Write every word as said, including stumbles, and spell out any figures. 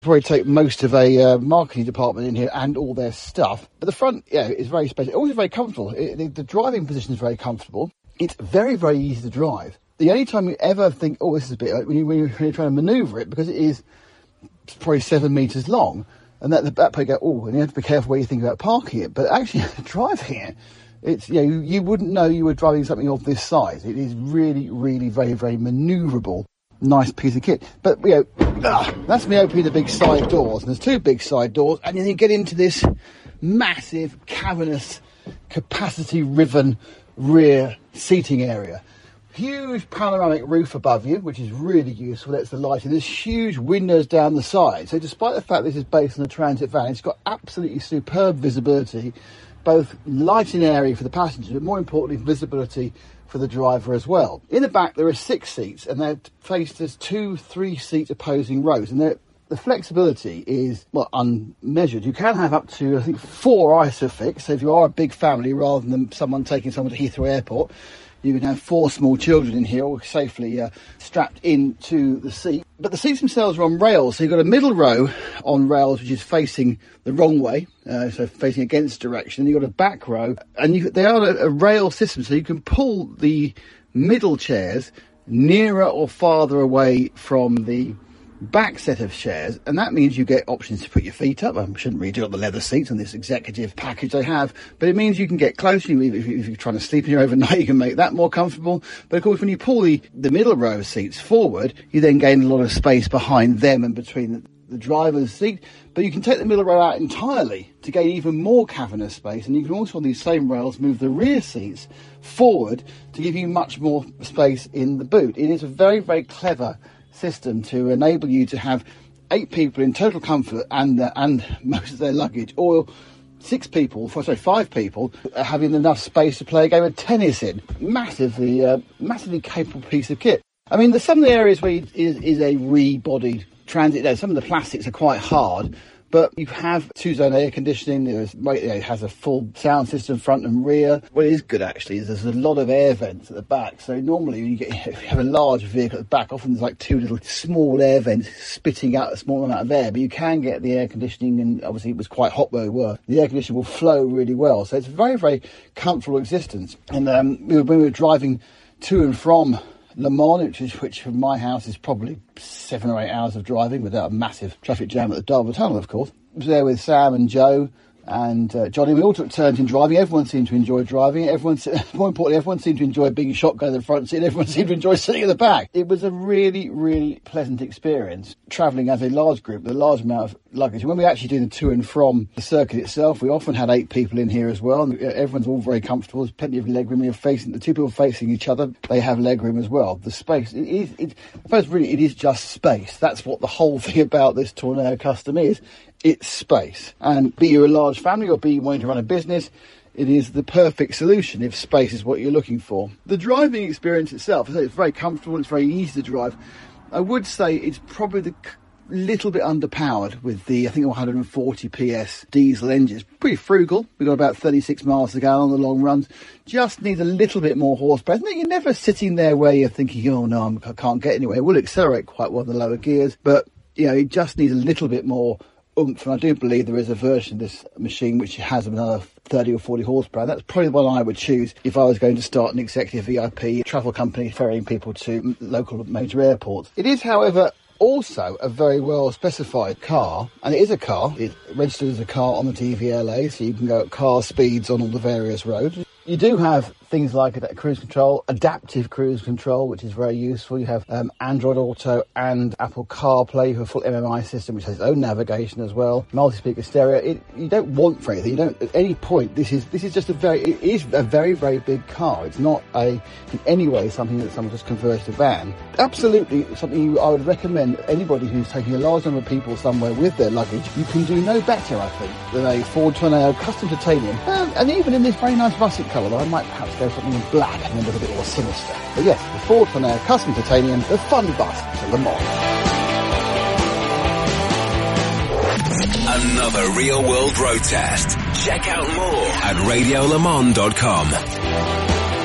Probably take most of a uh, marketing department in here and all their stuff. But the front, yeah, is very spacious. Also very comfortable. It, the, the driving position is very comfortable. It's very, very easy to drive. The only time you ever think, oh, this is a bit like when, you, when you're trying to manoeuvre it, because it is probably seven metres long, and that, that point you go, oh, and you have to be careful where you think about parking it. But actually, driving it, it's, you know, you, you wouldn't know you were driving something of this size. It is really, really very, very manoeuvrable. Nice piece of kit. But, you know, ugh, that's me opening the big side doors. And there's two big side doors. And then you get into this massive, cavernous, capacity-riven rear seating area. Huge panoramic roof above you, which is really useful. That's the lighting. There's huge windows down the side. So despite the fact this is based on a transit van, it's got absolutely superb visibility, both lighting area for the passengers, but more importantly, visibility for the driver as well. In the back, there are six seats, and they're faced as two three-seat opposing rows. And the flexibility is, well, unmeasured. You can have up to, I think, four ISOFIX. So if you are a big family, rather than someone taking someone to Heathrow Airport, you can have four small children in here, all safely uh, strapped into the seat. But the seats themselves are on rails, so you've got a middle row on rails, which is facing the wrong way, uh, so facing against direction. You've got a back row, and you, they are a, a rail system, so you can pull the middle chairs nearer or farther away from the back set of chairs, and that means you get options to put your feet up. I shouldn't really do it on the leather seats on this executive package they have, but it means you can get closer. If you're trying to sleep in here overnight, you can make that more comfortable. But of course, when you pull the, the middle row of seats forward, you then gain a lot of space behind them and between the, the driver's seat. But you can take the middle row out entirely to gain even more cavernous space, and you can also on these same rails move the rear seats forward to give you much more space in the boot. It is a very, very clever system to enable you to have eight people in total comfort and uh, and most of their luggage, or six people, sorry, five people having enough space to play a game of tennis in. Massively, uh, massively capable piece of kit. I mean, there's some of the areas where it is, is a re-bodied transit. There, some of the plastics are quite hard, but you have two-zone air conditioning. There's, it has a full sound system front and rear. What is good, actually, is there's a lot of air vents at the back. So normally, when you get, if you have a large vehicle at the back, often there's like two little small air vents spitting out a small amount of air. But you can get the air conditioning, and obviously it was quite hot where we were. The air conditioning will flow really well. So it's a very, very comfortable existence. And um, we were, when we were driving to and from Le Mans, which, is, which from my house is probably seven or eight hours of driving without a massive traffic jam at the Dartford Tunnel, of course. I was there with Sam and Joe and uh, Johnny. We all took turns in driving. Everyone seemed to enjoy driving. Everyone, more importantly, everyone seemed to enjoy being shotgun in the front seat. Everyone seemed to enjoy sitting at the back. It was a really, really pleasant experience travelling as a large group with a large amount of luggage. When we actually do the to and from the circuit itself, we often had eight people in here as well. And everyone's all very comfortable. There's plenty of legroom. You're facing the two people facing each other. They have legroom as well. The space, it is, it, I suppose really it is just space. That's what the whole thing about this Tourneo Custom is. It's space. And be you a large family or be you wanting to run a business, it is the perfect solution if space is what you're looking for. The driving experience itself, I say it's very comfortable, it's very easy to drive. I would say it's probably the little bit underpowered with the, I think, one hundred forty P S diesel engine. It's pretty frugal. We've got about thirty-six miles to go on the long runs. Just needs a little bit more horsepower. You're never sitting there where you're thinking, oh no, I'm, I can't get anywhere. It will accelerate quite well in the lower gears, but you know, it just needs a little bit more oomph. And I do believe there is a version of this machine which has another thirty or forty horsepower. That's probably the one I would choose if I was going to start an executive V I P travel company ferrying people to local major airports. It is, however, also a very well specified car, and it is a car. It's registered as a car on the D V L A, so you can go at car speeds on all the various roads. You do have things like a cruise control, adaptive cruise control, which is very useful. You have um, Android Auto and Apple CarPlay. You have a full M M I system, which has its own navigation as well. Multi-speaker stereo. It, you don't want for anything. You don't at any point. This is this is just a very. It is a very very big car. It's not a in any way something that someone just converts to van. Absolutely something you, I would recommend anybody who's taking a large number of people somewhere with their luggage. You can do no better, I think, than a Ford Tourneo Custom Titanium, and, and even in this very nice russet colour. I might perhaps go something in black and then look a bit more sinister. But yes, the Ford Tourneo Custom Titanium, the fun bus to Le Mans. Another real world road test. Check out more at radio le mans dot com.